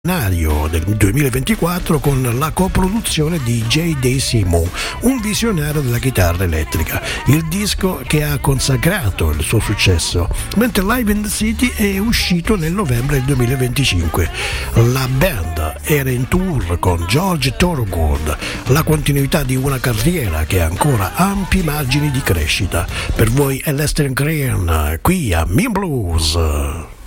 del 2024 con la coproduzione di J. Day Simo, un visionario della chitarra elettrica, il disco che ha consacrato il suo successo, mentre Live in the City è uscito nel novembre del 2025. La band era in tour con George Thorogood, la continuità di una carriera che ha ancora ampi margini di crescita. Per voi è Lester Green qui a Mean Blues.